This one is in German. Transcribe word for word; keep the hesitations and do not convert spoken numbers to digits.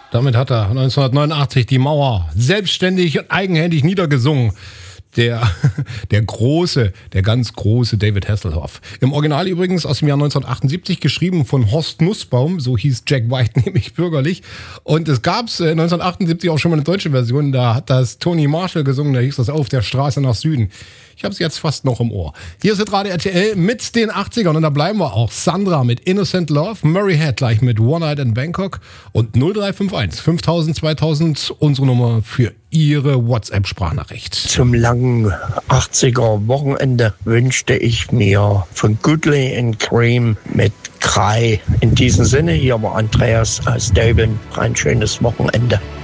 Damit hat er neunzehnhundertneunundachtzig die Mauer selbstständig und eigenhändig niedergesungen. Der, der große, der ganz große David Hasselhoff. Im Original übrigens aus dem Jahr neunzehnhundertachtundsiebzig, geschrieben von Horst Nussbaum, so hieß Jack White nämlich bürgerlich. Und es gab es neunzehnhundertachtundsiebzig auch schon mal eine deutsche Version, da hat das Tony Marshall gesungen, da hieß das Auf der Straße nach Süden. Ich habe es jetzt fast noch im Ohr. Hier ist Radio R T L mit den achtzigern und da bleiben wir auch. Sandra mit Innocent Love, Murray Head gleich mit One Night in Bangkok und null drei fünf eins fünftausend zweitausend unsere Nummer für Ihre WhatsApp-Sprachnachricht. Zum langen achtziger Wochenende wünschte ich mir von Goodley and Cream mit Cry. In diesem Sinne, hier war Andreas aus Döbeln. Ein schönes Wochenende.